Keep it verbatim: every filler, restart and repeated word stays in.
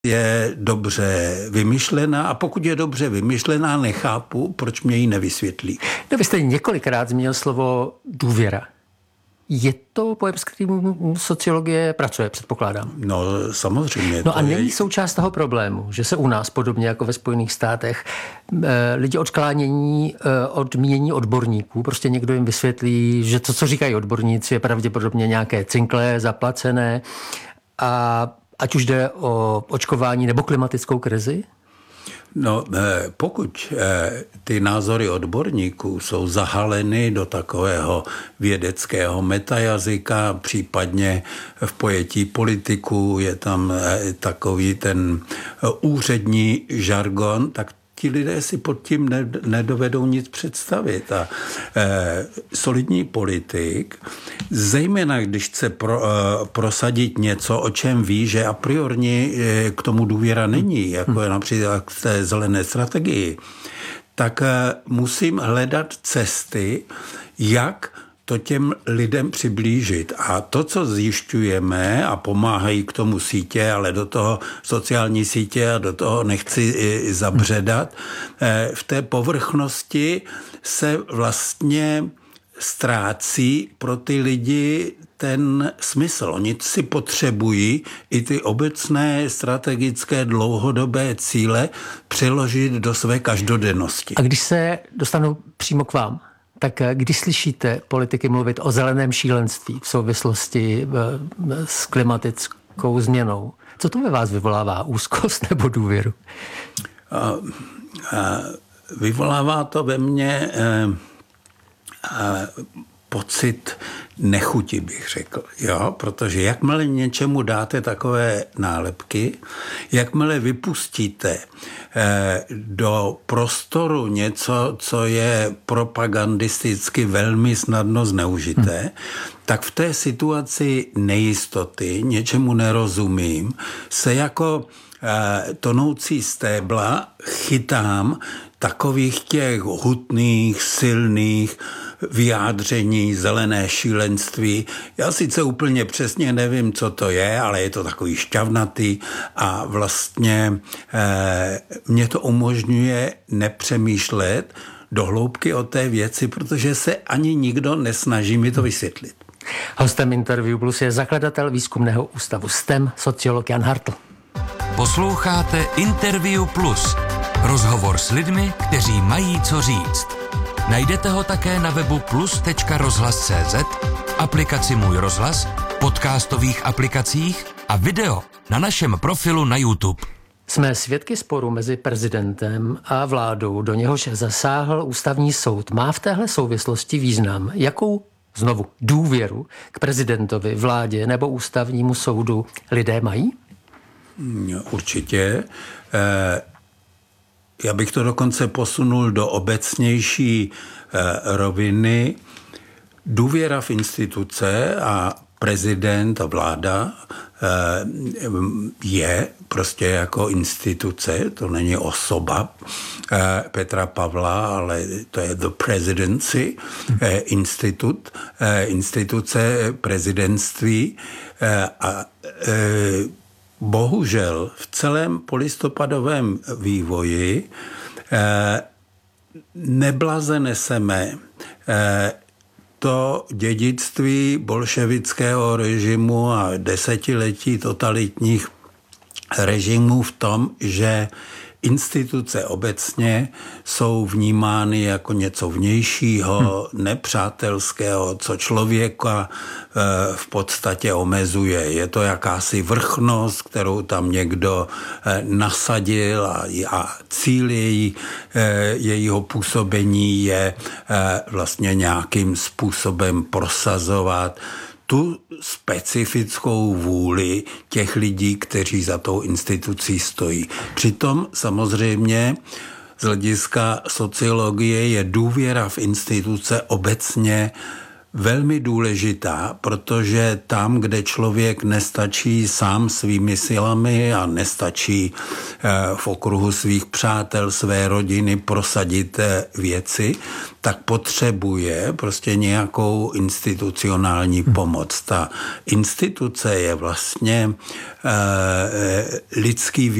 je dobře vymyšlená a pokud je dobře vymyšlená, nechápu, proč mě ji nevysvětlí. No, vy jste několikrát zmínil slovo důvěra. Je to pojem, s kterým sociologie pracuje, předpokládám? No, samozřejmě. No a není je... součást toho problému, že se u nás, podobně jako ve Spojených státech, lidi odklánění od mínění odborníků, prostě někdo jim vysvětlí, že to, co říkají odborníci, je pravděpodobně nějaké cinklé, zaplacené, a ať už jde o očkování nebo klimatickou krizi? No, pokud ty názory odborníků jsou zahaleny do takového vědeckého metajazyka, případně v pojetí politiků je tam takový ten úřední žargon, tak ti lidé si pod tím nedovedou nic představit. A e, solidní politik, zejména když chce pro, e, prosadit něco, o čem ví, že a priori e, k tomu důvěra není, jako je například k té zelené strategii, tak e, musím hledat cesty, jak to těm lidem přiblížit. A to, co zjišťujeme, a pomáhají k tomu sítě, ale do toho sociální sítě a do toho nechci zabředat, v té povrchnosti se vlastně ztrácí pro ty lidi ten smysl. Oni si potřebují i ty obecné strategické dlouhodobé cíle přeložit do své každodennosti. A když se dostanou přímo k vám, tak když slyšíte politiky mluvit o zeleném šílenství v souvislosti s klimatickou změnou, co to ve vás vyvolává? Úzkost nebo důvěru? A, a vyvolává to ve mně a, pocit nechuti, bych řekl. Jo? Protože jakmile něčemu dáte takové nálepky, jakmile vypustíte eh, do prostoru něco, co je propagandisticky velmi snadno zneužité, hmm. tak v té situaci nejistoty, něčemu nerozumím, se jako eh, tonoucí stébla chytám takových těch hutných, silných vyjádření, zelené šílenství. Já sice úplně přesně nevím, co to je, ale je to takový šťavnatý a vlastně eh, mě to umožňuje nepřemýšlet do hloubky o té věci, protože se ani nikdo nesnaží mi to vysvětlit. Hostem Interview Plus je zakladatel výzkumného ústavu S T E M, sociolog Jan Hartl. Posloucháte Interview Plus. Rozhovor s lidmi, kteří mají co říct. Najdete ho také na webu plus tečka rozhlas tečka cé zet, aplikaci Můj rozhlas, podcastových aplikacích a video na našem profilu na YouTube. Jsme svědky sporu mezi prezidentem a vládou, do něhož zasáhl ústavní soud. Má v téhle souvislosti význam? Jakou znovu důvěru k prezidentovi, vládě nebo ústavnímu soudu lidé mají? Určitě. Já bych to dokonce posunul do obecnější roviny. Důvěra v instituce a prezident a vláda je prostě jako instituce, to není osoba Petra Pavla, ale to je the presidency, institut, instituce prezidentství a bohužel v celém polistopadovém vývoji eh, neblaze neseme eh, to dědictví bolševického režimu a desetiletí totalitních režimů v tom, že instituce obecně jsou vnímány jako něco vnějšího, hmm. nepřátelského, co člověka e, v podstatě omezuje. Je to jakási vrchnost, kterou tam někdo e, nasadil a, a cíl její, e, jejího působení je e, vlastně nějakým způsobem prosazovat tu specifickou vůli těch lidí, kteří za tou institucí stojí. Přitom samozřejmě z hlediska sociologie je důvěra v instituce obecně velmi důležitá, protože tam, kde člověk nestačí sám svými silami a nestačí v okruhu svých přátel, své rodiny prosadit věci, tak potřebuje prostě nějakou institucionální pomoc. Ta instituce je vlastně lidský